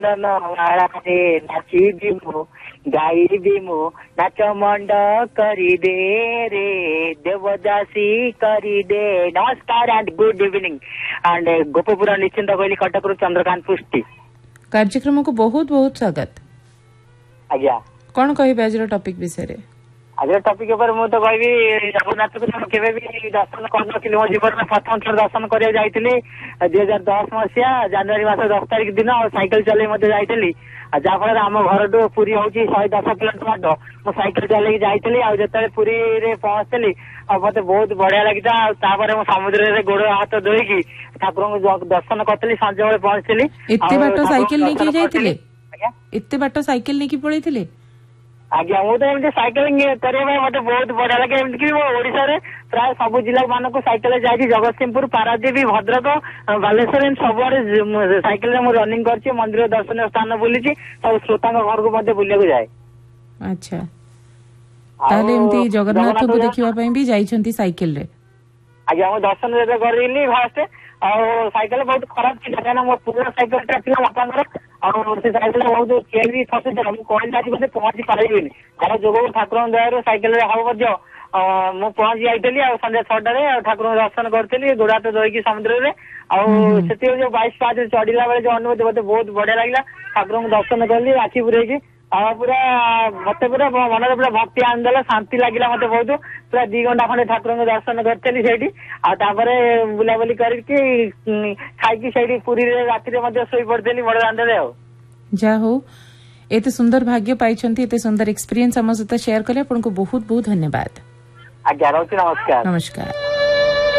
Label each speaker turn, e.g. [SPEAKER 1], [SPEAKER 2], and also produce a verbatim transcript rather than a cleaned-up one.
[SPEAKER 1] नाचिबी मु गाइबी मु नाच मंड करी दे रे देवदासी करी दे। नमस्कार एंड गुड इवनिंग एंड गोपपुर निश्चिंत कोइली कटक रु चंद्रकांत पुष्टि
[SPEAKER 2] कार्यक्रम को बहुत बहुत स्वागत।
[SPEAKER 1] आज्ञा
[SPEAKER 2] कौन कहबे आज टॉपिक विषय रे?
[SPEAKER 1] आज टॉपिक ऊपर मु तो कहबी जगन्नाथ को केबे भी दर्शन कर मो जीवन में प्रथम थर दर्शन कर जाइतिली दुई हजार दस मसीहा जनवरी मास दस तारीख दिन और साइकिल चले मते जाइतिली जहाँ फल आम घर टू पुरी हूँ शहे दस किलोमीटर बाट मु साइकिल चलैक जाइली आ जो पुरी रे पहुंचली आ मते बहुत बढ़िया लगी मु समुद्र में गोड़ हाथ धोईकी ठाकुर को दर्शन करी संज बेले पहुंचली।
[SPEAKER 2] एते बाट साइकिल लेके जाइतिले? एते बाट साइकिल लेके पळैतिले?
[SPEAKER 1] आज्ञा मु तो एमती साइकिलिंग करने मत बहुत बढ़िया लगे एमती ओडिशा रे प्राय सब जिला मानक साइकिल जाइए जगतसिंहपुर पारादीप भद्रक बालेश्वर सब साइकिल में रनिंग कर मंदिर दर्शनीय स्थान बुली सब श्रोता घर को बुलिया जाए।
[SPEAKER 2] अच्छा ताले एमती जगन्नाथ को देखिबा पई भी जाइछंती साइकिल रे?
[SPEAKER 1] आज्ञा मु दर्शन रे करली फास्ट और साइकिल बहुत खराब थी कहना मो पूरा साइकिल टा थिला बापांगर और से साइकिल बहुत चेन भी फसे था मु कहली आज बसे पहुंची पारिबिनी तार जोगो ठाकुर दया साइकिल रे हाव मध्य मु पहुंची जाइतली आ संध्या छटा रे ठाकुर दर्शन करतली गोड़ा हाथ धोईकी समुद्र रे आ सेति जो बाईस पाँच चढ़िला बेले जो अनुभूति मते बहुत बढ़िया लागला ठाकुर दर्शन करली आखि पुरेकी आ पूरा मत पूरा मन पूरा भक्ति आनंद शांति लगे मत बहुत पूरा दी घंटा खंडे ठाकुर को दर्शन करी से बुलाबुली करके खाई से पुरी राति शोई पड़ी बड़ दांडे आ
[SPEAKER 2] जा हो एते सुंदर भाग्य पाइछंती एते सुंदर एक्सपीरियंस हम सहित शेयर कले आपको बहुत बहुत धन्यवाद।
[SPEAKER 1] आज्ञा रहुछि नमस्कार।
[SPEAKER 2] नमस्कार।